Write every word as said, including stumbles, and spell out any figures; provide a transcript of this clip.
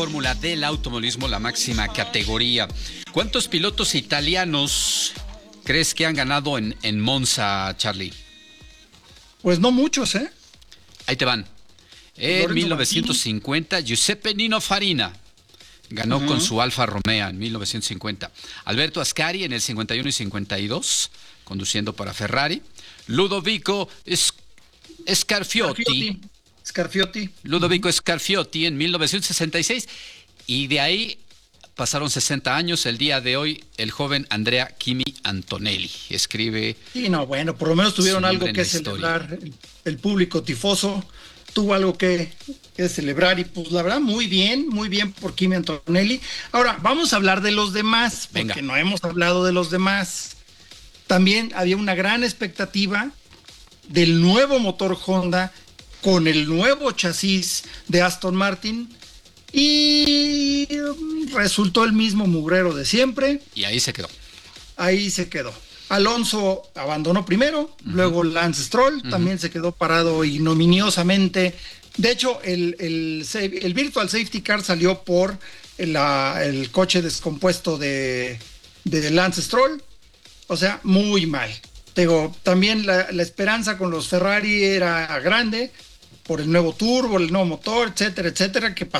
Fórmula del automovilismo, la máxima categoría. ¿Cuántos pilotos italianos crees que han ganado en, en Monza, Charlie? Pues no muchos, ¿eh? Ahí te van. En Lorenzo mil novecientos cincuenta, Martini. Giuseppe Nino Farina ganó Uh-huh. con su Alfa Romeo en mil novecientos cincuenta. Alberto Ascari en el cincuenta y uno y cincuenta y dos, conduciendo para Ferrari. Ludovico Es- Scarfiotti. Scarfiotti. Scarfiotti. Ludovico Scarfiotti en mil novecientos sesenta y seis. Y de ahí pasaron sesenta años. El día de hoy, el joven Andrea Kimi Antonelli escribe. Sí, no, bueno, por lo menos tuvieron Su algo nombre en que la historia. celebrar. El, el público tifoso tuvo algo que, que celebrar y pues la verdad muy bien, muy bien por Kimi Antonelli. Ahora, vamos a hablar de los demás, porque Venga. no hemos hablado de los demás. También había una gran expectativa del nuevo motor Honda con el nuevo chasis de Aston Martin y resultó el mismo mugrero de siempre. Y ahí se quedó. Ahí se quedó. Alonso abandonó primero, uh-huh. Luego Lance Stroll uh-huh. también se quedó parado ignominiosamente. De hecho, el, el, el Virtual Safety Car salió por la, el coche descompuesto de, de Lance Stroll. O sea, muy mal. Digo, también la, la esperanza con los Ferrari era grande por el nuevo turbo, el nuevo motor, etcétera, etcétera, que